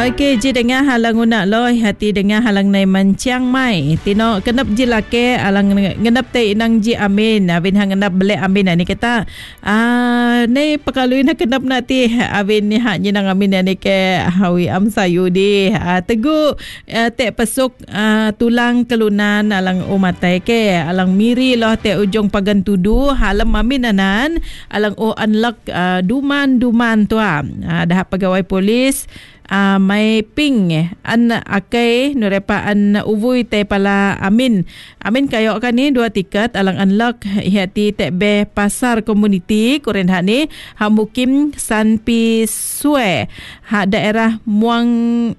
Okey, je dengan halang unak loi hati dengan halang nai mancang mai. Tino kenap je lake alang ngenap te inang je amin. Avin hang ngenap belek amin ni kata. Ni pekalui nak kenap nak ti avin ni hak nyenang amin ni ke hawi am sayu di. Tegu te pesuk tulang kelunan alang umatai ke alang miri loh te ujung pagan tudu halam amin anan alang unlock duman tua. Dah pegawai polis may ping an akai nurepa an uvui te pala amin kayo kan ni 2 tiket alang unlock hati te be pasar komuniti kuren hak ni hamukim sanpi sue hak daerah Muang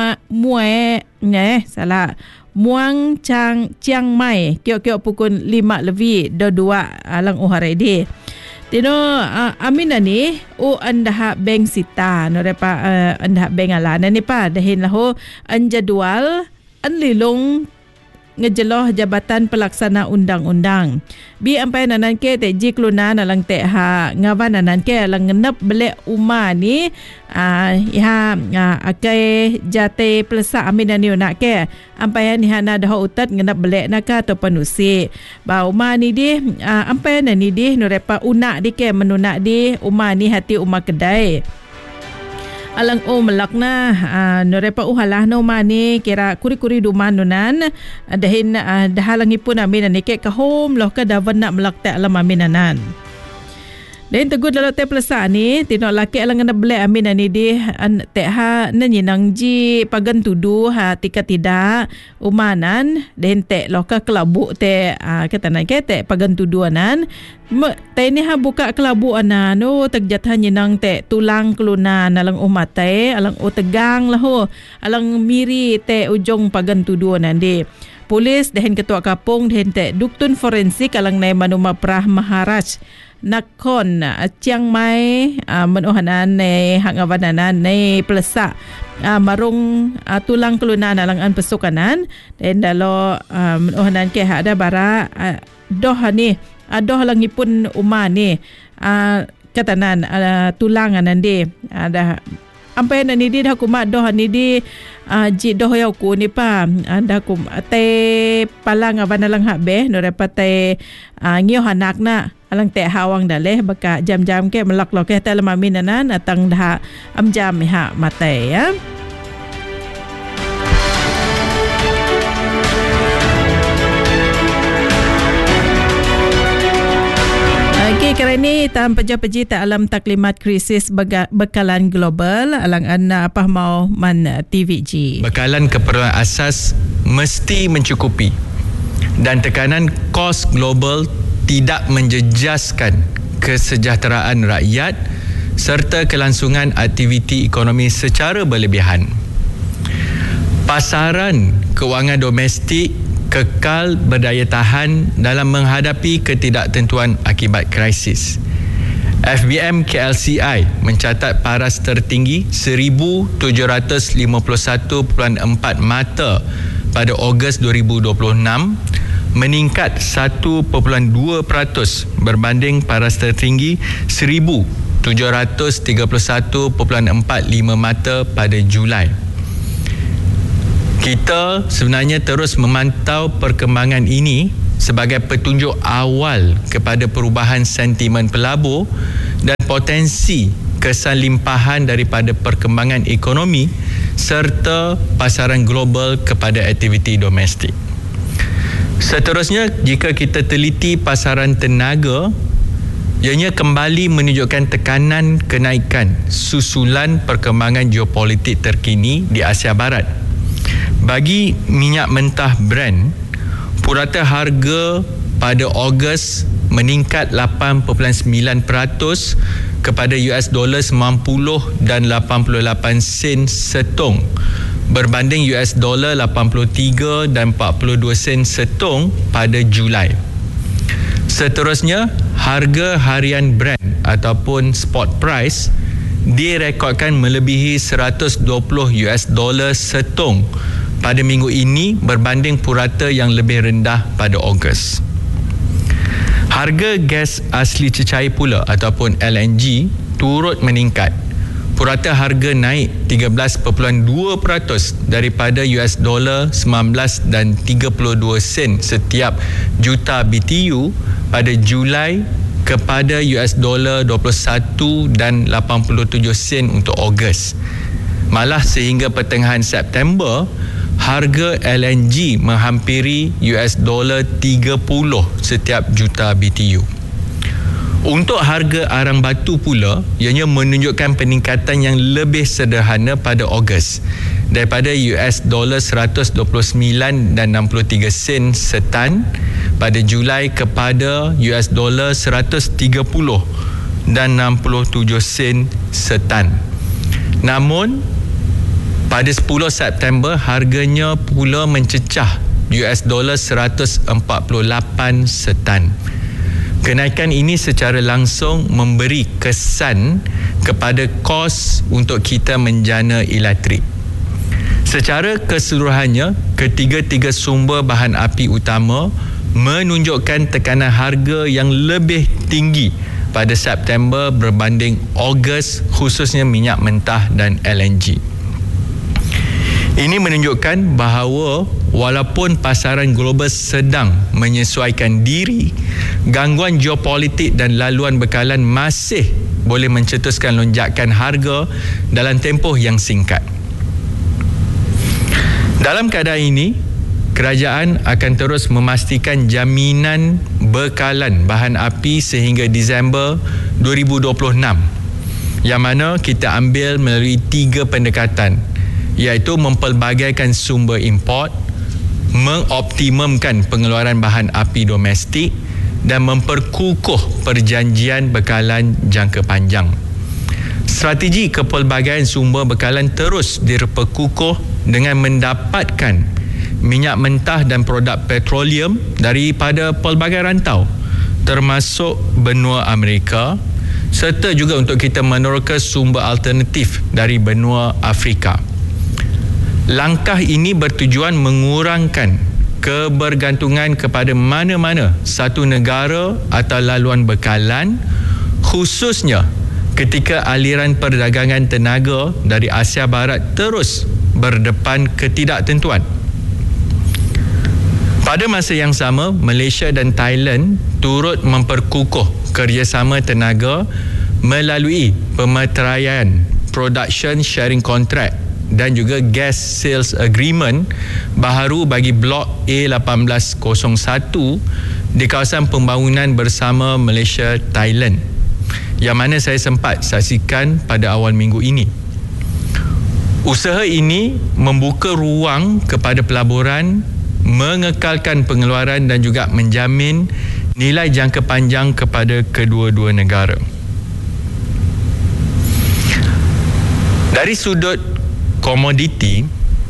Chiang Mai kiok pukul 5 lebih 22 alang uhare di. Tino amin ni anda bank sita no repa anda bank alana ni pa dahin lahu an jadual an lilong ngejeloh Jabatan Pelaksana Undang-Undang. Bi ampai nanan ke te ji klunan alang te ha ngawan nanan ke alang ngenep belek uma ni akai jate pelesa amin ni nak ke ampai ni hana dah utat ngenep belek naka atau penusi. Ba uma ni di ampai ni di no repa unak di ke menunak di uma ni hati uma kedai. Alang melakna norepa uhalah no mani kira kuri-kuri duman nunan dahin dahalangi pun amin ni ke home loh ka dawan nak melakta alam aminanan. Dan tegur dalam te pelasa ni tino laki alang na belek amin ni di te ha nanyenang ji pagan tudu ha tika tidak umanan dan te loka kelabu te kata nak ke te pagan tuduanan te ni ha buka kelabu anan no tegjat nyenang te tulang kelunan alang umatai alang tegang lahu alang miri te ujung pagan tuduanan di. Polis dan ketua kapung dan te duktun forensik alang nai manuma prah Maharaj Nakon Chiang Mai menuhanan ne hangawananan ne pelesa marung tulang kelunan alang an pesukanan dan dalo menuhanan ke ada bara doh ni doh langipun uma ni katanan tulang anan di ada ampai na ni di dah kumat doh ni di ji doh yau ku ni pa anda kum te palang avanalang hak be no repate ngio hanak na alang te hawang daleh baka jam-jam ke melak lo ke dalam aminanan atang dah amjam ha mate ya. Kerana tanpa peji tak alam taklimat krisis bekalan global alang anda apa mau man TVG. Bekalan keperluan asas mesti mencukupi dan tekanan kos global tidak menjejaskan kesejahteraan rakyat serta kelangsungan aktiviti ekonomi secara berlebihan. Pasaran kewangan domestik kekal berdaya tahan dalam menghadapi ketidaktentuan akibat krisis. FBM KLCI mencatat paras tertinggi 1,751.4 mata pada Ogos 2026, meningkat 1.2% berbanding paras tertinggi 1,731.45 mata pada Julai. Kita sebenarnya terus memantau perkembangan ini sebagai petunjuk awal kepada perubahan sentimen pelabur dan potensi kesan limpahan daripada perkembangan ekonomi serta pasaran global kepada aktiviti domestik. Seterusnya, jika kita teliti pasaran tenaga, ianya kembali menunjukkan tekanan kenaikan susulan perkembangan geopolitik terkini di Asia Barat. Bagi minyak mentah Brent, purata harga pada Ogos meningkat 8.9% kepada US dollar 90 dan 88 sen setung berbanding US dollar 83 dan 42 sen setung pada Julai. Seterusnya, harga harian Brent ataupun spot price direkodkan melebihi 120 US dollar setung pada minggu ini berbanding purata yang lebih rendah pada Ogos. Harga gas asli cecair pula ataupun LNG turut meningkat purata harga naik 13.2% daripada US dollar 19 dan 32 sen setiap juta BTU pada Julai kepada US dollar 21 dan 87 sen untuk Ogos. Malah sehingga pertengahan September, harga LNG menghampiri US dollar 30 setiap juta BTU. Untuk harga arang batu pula, ianya menunjukkan peningkatan yang lebih sederhana pada Ogos daripada US dollar 129 dan 63 sen setan pada Julai kepada US dollar 130 dan 67 sen setan. Namun pada 10 September harganya pula mencecah US dollar 148 setan. Kenaikan ini secara langsung memberi kesan kepada kos untuk kita menjana elektrik. Secara keseluruhannya, ketiga-tiga sumber bahan api utama menunjukkan tekanan harga yang lebih tinggi pada September berbanding Ogos, khususnya minyak mentah dan LNG. Ini menunjukkan bahawa walaupun pasaran global sedang menyesuaikan diri, gangguan geopolitik dan laluan bekalan masih boleh mencetuskan lonjakan harga dalam tempoh yang singkat. Dalam keadaan ini, kerajaan akan terus memastikan jaminan bekalan bahan api sehingga Disember 2026, yang mana kita ambil melalui 3 pendekatan, iaitu mempelbagaikan sumber import, mengoptimumkan pengeluaran bahan api domestik dan memperkukuh perjanjian bekalan jangka panjang. Strategi kepelbagaian sumber bekalan terus diperkukuh dengan mendapatkan minyak mentah dan produk petroleum daripada pelbagai rantau, termasuk benua Amerika, serta juga untuk kita meneroka sumber alternatif dari benua Afrika. Langkah ini bertujuan mengurangkan kebergantungan kepada mana-mana satu negara atau laluan bekalan, khususnya ketika aliran perdagangan tenaga dari Asia Barat terus berdepan ketidaktentuan. Pada masa yang sama, Malaysia dan Thailand turut memperkukuh kerjasama tenaga melalui pemeteraian Production Sharing Contract dan juga Gas Sales Agreement baharu bagi Blok A1801 di kawasan pembangunan bersama Malaysia Thailand, yang mana saya sempat saksikan pada awal minggu ini. Usaha ini membuka ruang kepada pelaburan, mengekalkan pengeluaran dan juga menjamin nilai jangka panjang kepada kedua-dua negara. Dari sudut komoditi,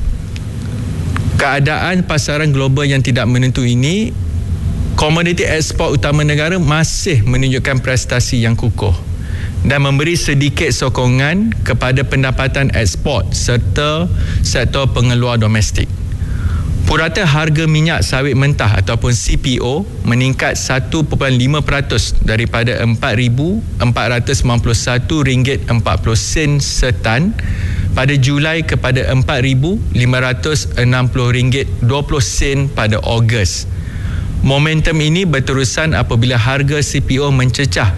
keadaan pasaran global yang tidak menentu ini, komoditi ekspor utama negara masih menunjukkan prestasi yang kukuh dan memberi sedikit sokongan kepada pendapatan ekspor serta sektor pengeluar domestik. Purata harga minyak sawit mentah ataupun CPO meningkat 1.5% daripada RM4,491.40 setan pada Julai kepada RM4,560.20 pada Ogos. Momentum ini berterusan apabila harga CPO mencecah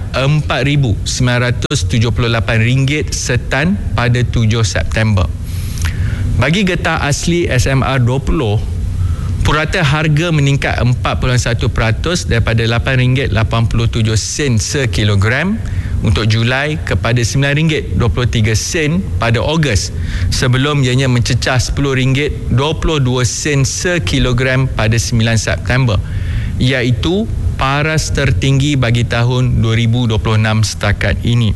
RM4,978 setan pada 7 September. Bagi getah asli SMR 20, purata harga meningkat 41% daripada RM8.87 sekilogram untuk Julai kepada RM9.23 pada Ogos, sebelum ianya mencecah RM10.22 sekilogram pada 9 September, iaitu paras tertinggi bagi tahun 2026 setakat ini.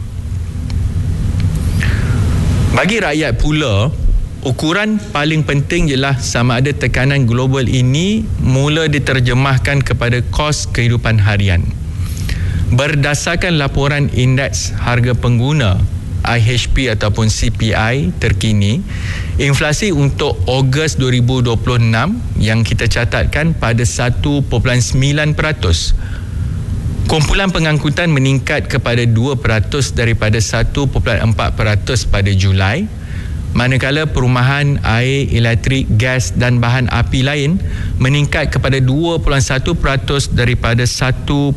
Bagi rakyat pula, ukuran paling penting ialah sama ada tekanan global ini mula diterjemahkan kepada kos kehidupan harian. Berdasarkan laporan Indeks Harga Pengguna IHP ataupun CPI terkini, inflasi untuk Ogos 2026 yang kita catatkan pada 1.9%, Kumpulan pengangkutan meningkat kepada 2% daripada 1.4% pada Julai, manakala perumahan, air, elektrik, gas dan bahan api lain meningkat kepada 2.1% daripada 1.8%.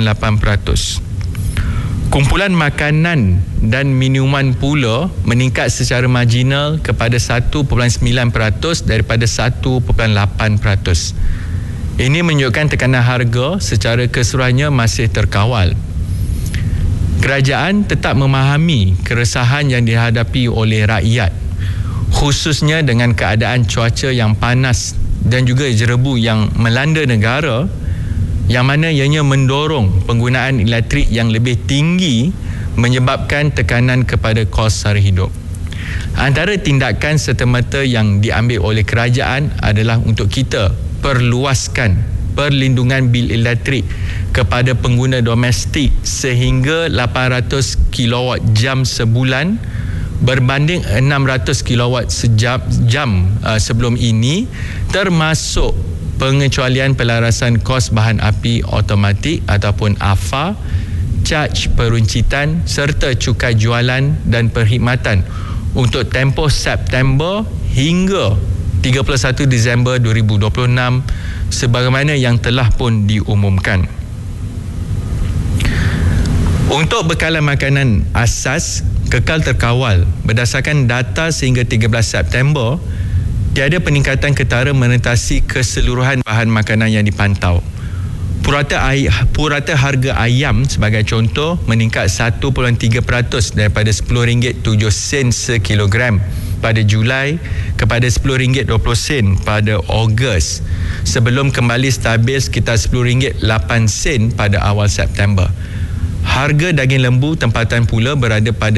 Kumpulan makanan dan minuman pula meningkat secara marginal kepada 1.9% daripada 1.8%. Ini menunjukkan tekanan harga secara keseluruhannya masih terkawal. Kerajaan tetap memahami keresahan yang dihadapi oleh rakyat, khususnya dengan keadaan cuaca yang panas dan juga jerebu yang melanda negara, yang mana ianya mendorong penggunaan elektrik yang lebih tinggi menyebabkan tekanan kepada kos sara hidup. Antara tindakan serta-merta yang diambil oleh kerajaan adalah untuk kita perluaskan perlindungan bil elektrik kepada pengguna domestik sehingga 800 kWh sebulan berbanding 600 kW sejam sebelum ini, termasuk pengecualian pelarasan kos bahan api automatik ataupun AFA, caj peruncitan serta cukai jualan dan perkhidmatan untuk tempoh September hingga 31 Disember 2026 sebagaimana yang telah pun diumumkan. Untuk bekalan makanan asas kekal terkawal. Berdasarkan data sehingga 13 September, tiada peningkatan ketara menentasi keseluruhan bahan makanan yang dipantau. Purata harga ayam sebagai contoh meningkat 1.3% daripada RM10.07 sekilogram pada Julai kepada RM10.20 pada Ogos, sebelum kembali stabil sekitar RM10.08 pada awal September. Harga daging lembu tempatan pula berada pada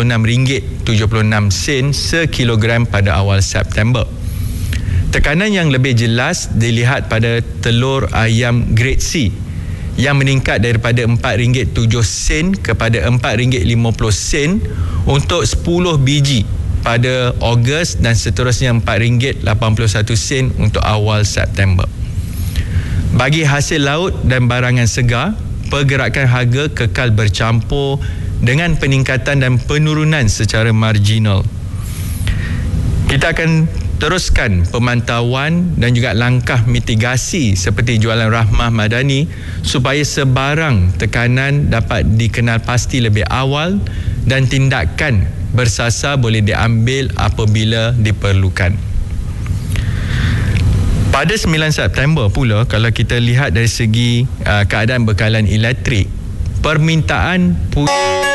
RM36.76 sekilogram pada awal September. Tekanan yang lebih jelas dilihat pada telur ayam grade C yang meningkat daripada RM4.07 kepada RM4.50 untuk 10 biji pada Ogos dan seterusnya RM4.81 untuk awal September. Bagi hasil laut dan barangan segar, pergerakan harga kekal bercampur dengan peningkatan dan penurunan secara marginal. Kita akan teruskan pemantauan dan juga langkah mitigasi seperti jualan rahmah madani supaya sebarang tekanan dapat dikenal pasti lebih awal dan tindakan bersasar boleh diambil apabila diperlukan. Pada 9 September pula, kalau kita lihat dari segi keadaan bekalan elektrik, permintaan